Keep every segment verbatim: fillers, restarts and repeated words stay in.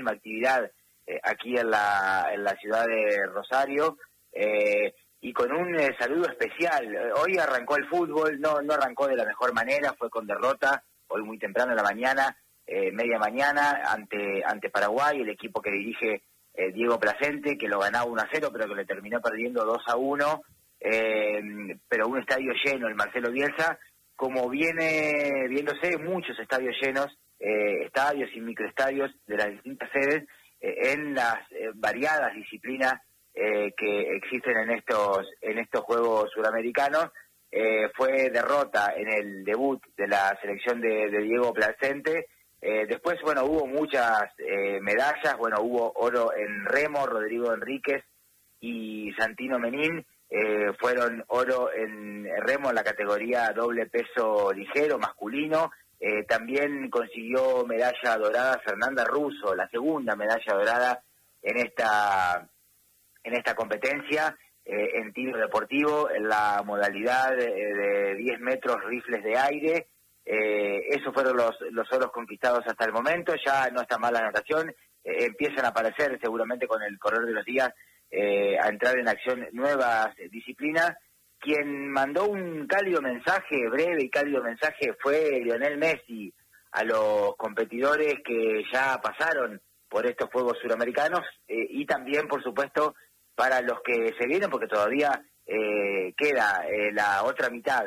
muchísima actividad eh, aquí en la, en la ciudad de Rosario, eh, y con un eh, saludo especial. Hoy arrancó el fútbol, no, no arrancó de la mejor manera, fue con derrota, hoy muy temprano en la mañana, eh, media mañana, ante, ante Paraguay, el equipo que dirige eh, Diego Placente, que lo ganaba uno a cero, pero que le terminó perdiendo dos a uno, eh, pero un estadio lleno, el Marcelo Bielsa, como viene viéndose muchos estadios llenos, eh, estadios y microestadios de las distintas sedes, eh, en las eh, variadas disciplinas eh, que existen en estos en estos Juegos Suramericanos. Eh, fue derrota en el debut de la selección de, de Diego Placente. Eh, después, bueno, hubo muchas eh, medallas, bueno, hubo oro en remo, Rodrigo Enríquez y Santino Menín, eh, fueron oro en remo en la categoría doble peso ligero, masculino. Eh, también consiguió medalla dorada Fernanda Russo, la segunda medalla dorada en esta en esta competencia, eh, en tiro deportivo, en la modalidad de, de diez metros rifles de aire. Eh, esos fueron los, los oros conquistados hasta el momento. Ya no está mal la natación, eh, empiezan a aparecer seguramente con el correr de los días, eh, a entrar en acción nuevas disciplinas. Quien mandó un cálido mensaje, breve y cálido mensaje, fue Lionel Messi a los competidores que ya pasaron por estos Juegos Suramericanos, eh, y también, por supuesto, para los que se vienen, porque todavía eh, queda eh, la otra mitad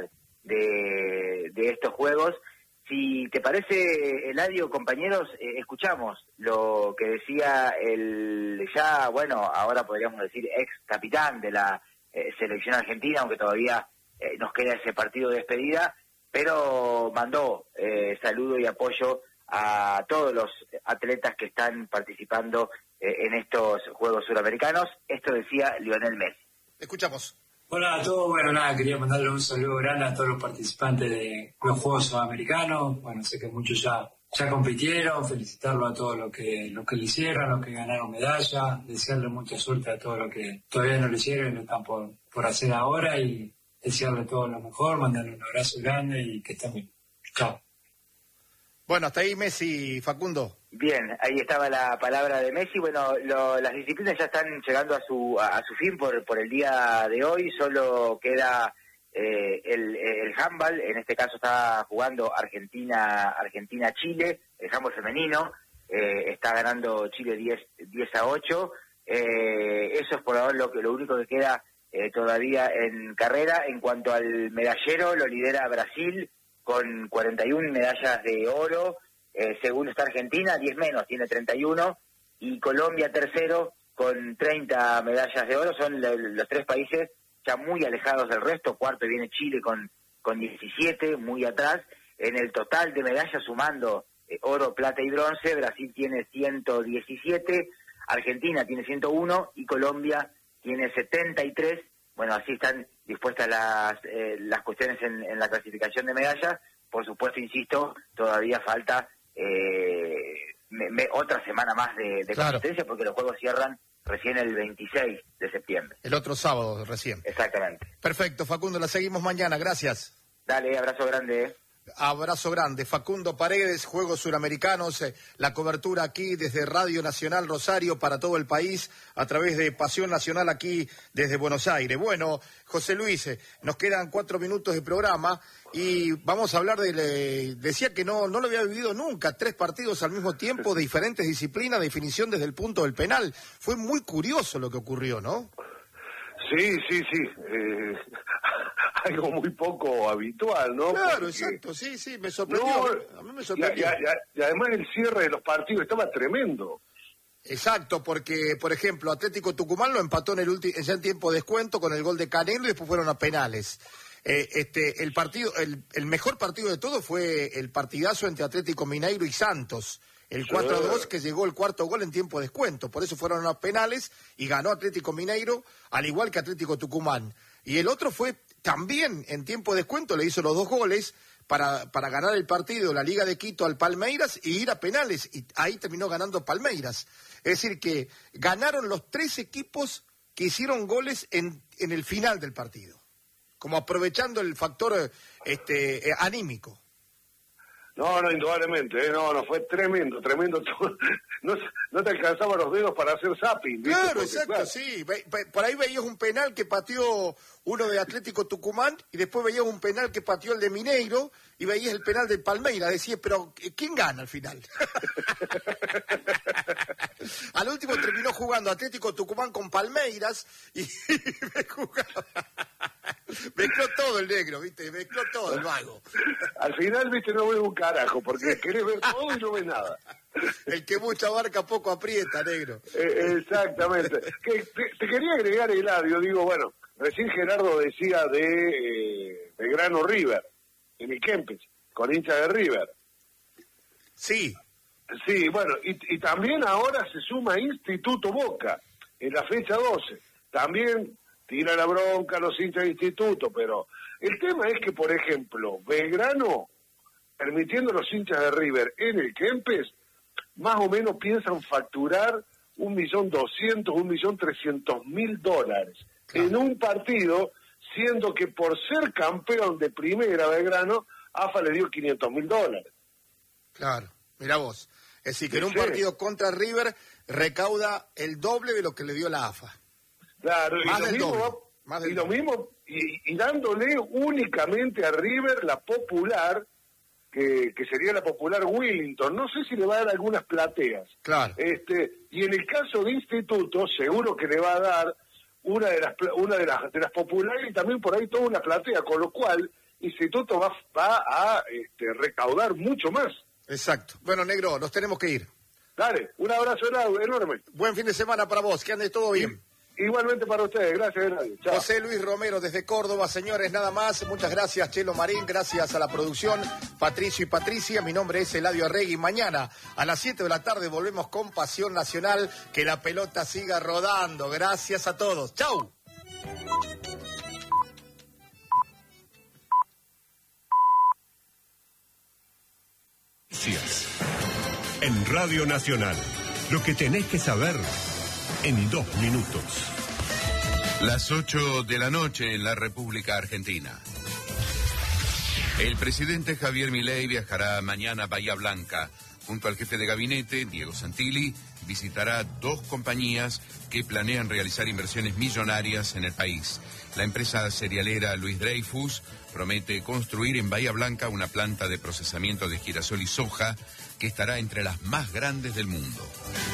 de, de estos Juegos. Si te parece, Eladio, compañeros, eh, escuchamos lo que decía el ya, bueno, ahora podríamos decir ex capitán de la eh, selección argentina, aunque todavía eh, nos queda ese partido de despedida, pero mandó eh, saludo y apoyo a todos los atletas que están participando eh, en estos Juegos Suramericanos. Esto decía Lionel Messi. Escuchamos. Hola a todos, bueno, nada, quería mandarle un saludo grande a todos los participantes de los Juegos Sudamericanos. Bueno, sé que muchos ya ya compitieron, felicitarlo a todos los que los que lo hicieron, los que ganaron medalla, desearle mucha suerte a todos los que todavía no lo hicieron y lo están por, por hacer ahora, y desearle todo lo mejor, mandarle un abrazo grande y que estén bien. Chao. Bueno, hasta ahí Messi, Facundo. Bien, ahí estaba la palabra de Messi. Bueno, lo, las disciplinas ya están llegando a su a, a su fin por por el día de hoy. Solo queda eh, el, el handball. En este caso está jugando Argentina Argentina Chile, el handball femenino. Eh, está ganando Chile diez a ocho. Eh, eso es por ahora lo que lo único que queda eh, todavía en carrera. En cuanto al medallero, lo lidera Brasil con cuarenta y una medallas de oro. Eh, segundo está Argentina, diez menos, tiene treinta y uno, y Colombia tercero con treinta medallas de oro. Son le, los tres países ya muy alejados del resto. Cuarto viene Chile con, con diecisiete, muy atrás. En el total de medallas, sumando eh, oro, plata y bronce, Brasil tiene ciento diecisiete, Argentina tiene ciento uno y Colombia tiene setenta y tres. Bueno, así están dispuestas las eh, las cuestiones en, en la clasificación de medallas. Por supuesto, insisto, todavía falta eh, me, me, otra semana más de, de claro. competencia, porque los Juegos cierran recién el veintiséis de septiembre. El otro sábado recién. Exactamente. Perfecto, Facundo, la seguimos mañana, gracias. Dale, abrazo grande. ¿eh? Abrazo grande. Facundo Paredes, Juegos Suramericanos, eh, la cobertura aquí desde Radio Nacional Rosario para todo el país, a través de Pasión Nacional aquí desde Buenos Aires. Bueno, José Luis, eh, nos quedan cuatro minutos de programa y vamos a hablar de... Le, decía que no, no lo había vivido nunca, tres partidos al mismo tiempo de diferentes disciplinas, definición desde el punto del penal. Fue muy curioso lo que ocurrió, ¿no? Sí, sí, sí. Eh, algo muy poco habitual, ¿no? Claro, Porque... exacto, sí, sí, me sorprendió. No, a mí me sorprendió. Y, y, y además el cierre de los partidos estaba tremendo. Exacto, porque, por ejemplo, Atlético Tucumán lo empató en el último, ya en tiempo de descuento con el gol de Canelo y después fueron a penales. Eh, este, el partido, el, el mejor partido de todo fue el partidazo entre Atlético Mineiro y Santos, el sí. cuatro a dos, que llegó el cuarto gol en tiempo de descuento. Por eso fueron a penales y ganó Atlético Mineiro, al igual que Atlético Tucumán. Y el otro fue también en tiempo de descuento, le hizo los dos goles para, para ganar el partido, la Liga de Quito al Palmeiras, y ir a penales, y ahí terminó ganando Palmeiras. Es decir, que ganaron los tres equipos que hicieron goles en, en el final del partido, como aprovechando el factor este, eh, anímico. No, no, indudablemente, ¿eh? no, no, fue tremendo, tremendo. No, no te alcanzaban los dedos para hacer zapping, ¿viste? Claro, Porque, exacto, claro. sí. Ve- ve- Por ahí veías un penal que pateó uno de Atlético Tucumán y después veías un penal que pateó el de Mineiro y veías el penal del Palmeiras. Decías, pero ¿quién gana al final? Al último terminó jugando Atlético Tucumán con Palmeiras y me jugaba. Mezcló todo el negro, ¿viste? Mezcló todo el vago. Al final, viste, no ves un carajo, porque querés ver todo y no ves nada. El que mucha barca poco aprieta, negro. Eh, exactamente. Que, te, te quería agregar, Eladio, digo, bueno, recién Gerardo decía de eh, Belgrano River, en el Kempes, con hincha de River. Sí, Sí, bueno, y, y también ahora se suma Instituto Boca, en la fecha doce. También tira la bronca a los hinchas de Instituto, pero el tema es que, por ejemplo, Belgrano, permitiendo a los hinchas de River en el Kempes, más o menos piensan facturar un millón doscientos, un millón trescientos mil dólares Claro. en un partido, siendo que por ser campeón de primera Belgrano, A F A le dio quinientos mil dólares. claro. Mirá vos. Es decir, que en un Sí. partido contra River recauda el doble de lo que le dio la A F A. Claro, Más y lo del mismo, doble, va- más del y lo doble. mismo, y, y dándole únicamente a River la popular, que, que sería la popular Willington. No sé si le va a dar algunas plateas. Claro. Este, y en el caso de Instituto, seguro que le va a dar una de las pla- una de las de las populares y también por ahí toda una platea, con lo cual Instituto va, va a este, recaudar mucho más. Exacto. Bueno, negro, nos tenemos que ir. Dale, un abrazo enorme. Buen fin de semana para vos, que ande todo bien. Igualmente para ustedes, gracias, Eladio. Chao. José Luis Romero desde Córdoba, señores, nada más. Muchas gracias, Chelo Marín, gracias a la producción, Patricio y Patricia. Mi nombre es Eladio Arregui. Mañana a las siete de la tarde volvemos con Pasión Nacional. Que la pelota siga rodando. Gracias a todos. ¡Chau! Noticias. En Radio Nacional, lo que tenés que saber en dos minutos. Las ocho de la noche en la República Argentina. El presidente Javier Milei viajará mañana a Bahía Blanca. Junto al jefe de gabinete, Diego Santilli, visitará dos compañías que planean realizar inversiones millonarias en el país. La empresa cerealera Luis Dreyfus promete construir en Bahía Blanca una planta de procesamiento de girasol y soja que estará entre las más grandes del mundo.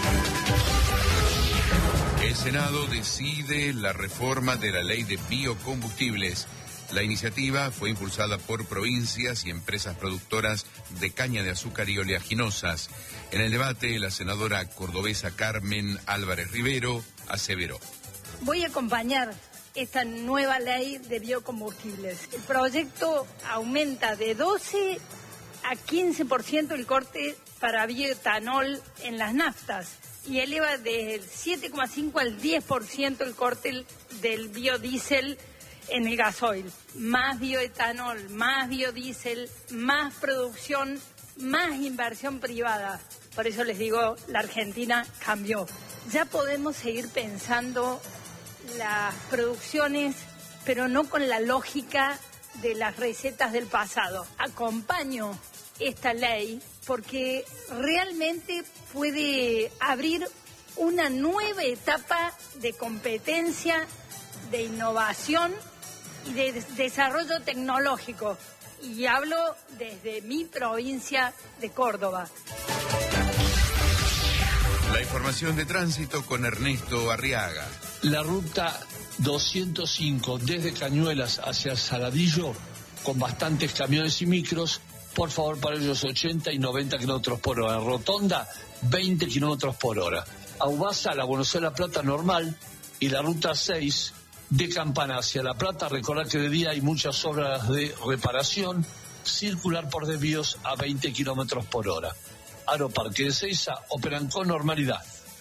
El Senado decide la reforma de la ley de biocombustibles. La iniciativa fue impulsada por provincias y empresas productoras de caña de azúcar y oleaginosas. En el debate, la senadora cordobesa Carmen Álvarez Rivero aseveró: Voy a acompañar esta nueva ley de biocombustibles. El proyecto aumenta de doce a quince por ciento el corte para bioetanol en las naftas y eleva del siete coma cinco al diez por ciento el corte del biodiesel en el gasoil. Más bioetanol, más biodiesel, más producción, más inversión privada. Por eso les digo, la Argentina cambió. Ya podemos seguir pensando las producciones, pero no con la lógica de las recetas del pasado. Acompaño esta ley porque realmente puede abrir una nueva etapa de competencia, de innovación y de des- desarrollo tecnológico. Y hablo desde mi provincia de Córdoba. La información de tránsito con Ernesto Arriaga. La ruta doscientos cinco desde Cañuelas hacia Saladillo, con bastantes camiones y micros, por favor para ellos ochenta y noventa kilómetros por hora. Rotonda, veinte kilómetros por hora. Aubasa, la Buenos Aires La Plata normal, y la ruta seis de Campana hacia La Plata. Recordad que de día hay muchas obras de reparación. Circular por desvíos a veinte kilómetros por hora. Aeroparque de Ezeiza operan con normalidad.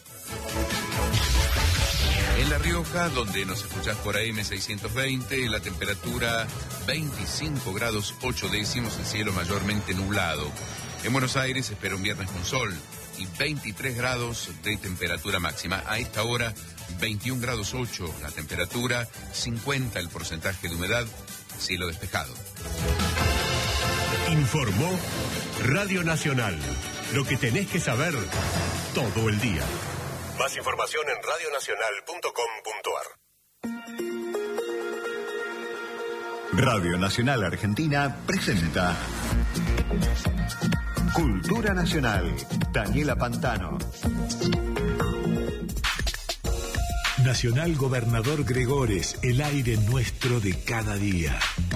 En La Rioja, donde nos escuchás por A M seiscientos veinte, la temperatura veinticinco grados ocho décimos, el cielo mayormente nublado. En Buenos Aires se espera un viernes con sol y veintitrés grados de temperatura máxima. A esta hora, veintiún grados ocho la temperatura, cincuenta el porcentaje de humedad, cielo despejado. Informó Radio Nacional. Lo que tenés que saber todo el día. Más información en radio nacional punto com punto a r. Radio Nacional Argentina presenta Cultura Nacional. Daniela Pantano. Nacional Gobernador Gregores, el aire nuestro de cada día.